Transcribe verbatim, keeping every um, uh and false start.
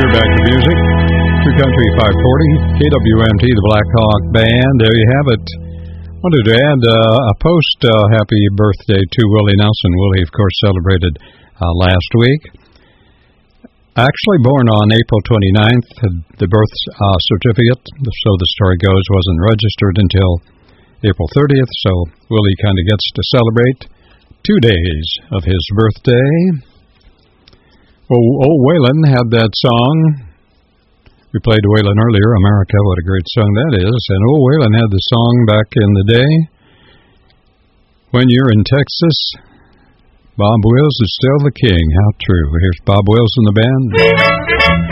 We're back to music. True Country five forty, K W M T, the Black Hawk Band. There you have it. Wanted to add uh, a post uh, happy birthday to Willie Nelson. Willie, of course, celebrated uh, last week. Actually born on April twenty-ninth, the birth uh, certificate, so the story goes, wasn't registered until April thirtieth, so Willie kind of gets to celebrate two days of his birthday. Well, old Waylon had that song. We played Waylon earlier, America, what a great song that is. And old Waylon had the song back in the day. When you're in Texas, Bob Wills is still the king. How true. Here's Bob Wills and the band.